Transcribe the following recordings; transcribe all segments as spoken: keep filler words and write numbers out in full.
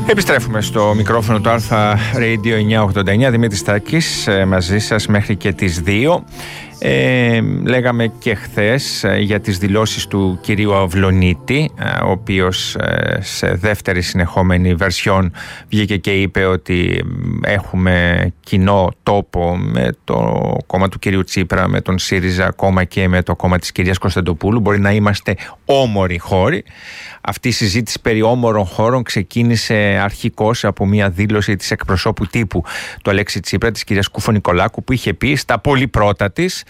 Επιστρέφουμε στο μικρόφωνο του Αλφα Radio εννιακόσια ογδόντα εννιά. Δημήτρης Τάκης μαζί σας μέχρι και τις δύο. Ε, λέγαμε και χθες για τις δηλώσεις του κυρίου Αυλωνίτη, ο οποίος σε δεύτερη συνεχόμενη βερσιόν βγήκε και είπε ότι έχουμε κοινό τόπο με το κόμμα του κυρίου Τσίπρα, με τον ΣΥΡΙΖΑ ακόμα και με το κόμμα της κυρίας Κωνσταντοπούλου. Μπορεί να είμαστε όμοροι χώροι. Αυτή η συζήτηση περί όμορων χώρων ξεκίνησε αρχικώς από μια δήλωση της εκπροσώπου τύπου του Αλέξη Τσίπρα, της κυρίας Κούφο-Νικολάκου, που είχε πει στα πολύ πρώτα της,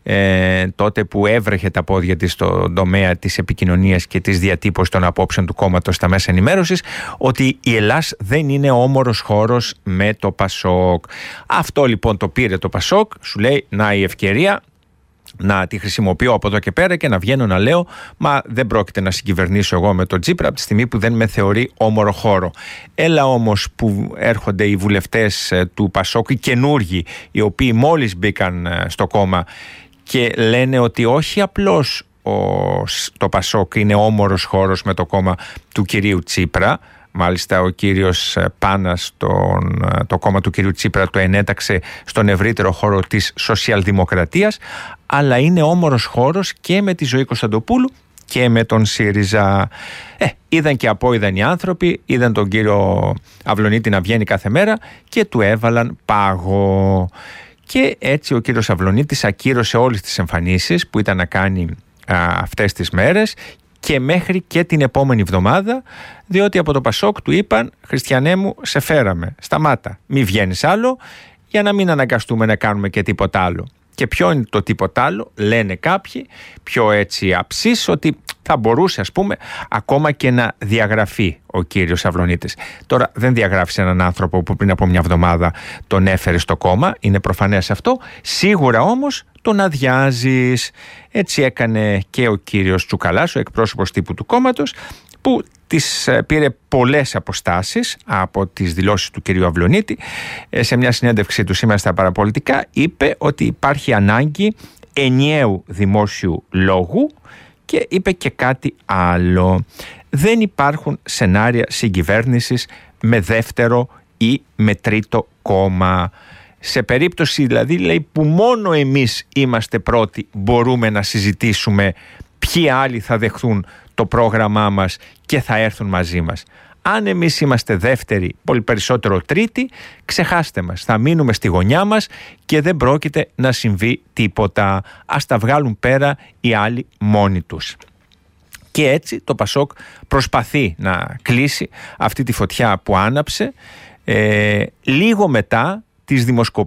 ε, τότε που έβρεχε τα πόδια της στον τομέα της επικοινωνίας και της διατύπωσης των απόψεων του κόμματος στα μέσα ενημέρωσης, ότι η Ελλάς δεν είναι όμορος χώρος με το Πασόκ. Αυτό λοιπόν το πήρε το Πασόκ, σου λέει να η ευκαιρία να τη χρησιμοποιώ από εδώ και πέρα και να βγαίνω να λέω μα δεν πρόκειται να συγκυβερνήσω εγώ με τον Τσίπρα από τη στιγμή που δεν με θεωρεί όμορο χώρο. Έλα όμως που έρχονται οι βουλευτές του Πασόκ, οι καινούργοι, οι οποίοι μόλις μπήκαν στο κόμμα και λένε ότι όχι απλώς ο, το Πασόκ είναι όμορος χώρος με το κόμμα του κυρίου Τσίπρα. Μάλιστα ο κύριος Πάνας τον, το κόμμα του κυρίου Τσίπρα το ενέταξε στον ευρύτερο χώρο της σοσιαλδημοκρατίας, αλλά είναι όμορος χώρος και με τη Ζωή Κωνσταντοπούλου και με τον ΣΥΡΙΖΑ. Ε, είδαν και απόειδαν οι άνθρωποι, είδαν τον κύριο Αυλωνίτη να βγαίνει κάθε μέρα και του έβαλαν πάγο. Και έτσι ο κύριος Αυλωνίτης ακύρωσε όλες τις εμφανίσεις που ήταν να κάνει α, αυτές τις μέρες και μέχρι και την επόμενη εβδομάδα, διότι από το Πασόκ του είπαν «Χριστιανέ μου, σε φέραμε, σταμάτα, μη βγαίνεις άλλο, για να μην αναγκαστούμε να κάνουμε και τίποτα άλλο». Και ποιο είναι το τίποτα άλλο, λένε κάποιοι, πιο έτσι αψής, ότι θα μπορούσε ας πούμε ακόμα και να διαγραφεί ο κύριος Αυλωνίτης. Τώρα δεν διαγράφησε έναν άνθρωπο που πριν από μια εβδομάδα τον έφερε στο κόμμα, είναι προφανές αυτό, σίγουρα όμως τον αδειάζεις. Έτσι έκανε και ο κύριος Τσουκαλάς, ο εκπρόσωπος τύπου του κόμματος, που τις πήρε πολλές αποστάσεις από τις δηλώσεις του κυρίου Αυλωνίτη. Σε μια συνέντευξη του σήμερα στα Παραπολιτικά είπε ότι υπάρχει ανάγκη ενιαίου δημόσιου λόγου και είπε και κάτι άλλο. Δεν υπάρχουν σενάρια συγκυβέρνησης με δεύτερο ή με τρίτο κόμμα. Σε περίπτωση δηλαδή λέει, που μόνο εμείς είμαστε πρώτοι, μπορούμε να συζητήσουμε ποιοι άλλοι θα δεχθούν το πρόγραμμά μας και θα έρθουν μαζί μας. Αν εμείς είμαστε δεύτεροι, πολύ περισσότερο τρίτη, ξεχάστε μας. Θα μείνουμε στη γωνιά μας και δεν πρόκειται να συμβεί τίποτα. Ας τα βγάλουν πέρα οι άλλοι μόνοι τους. Και έτσι το Πασόκ προσπαθεί να κλείσει αυτή τη φωτιά που άναψε ε, λίγο μετά τις δημοσκοπήσεις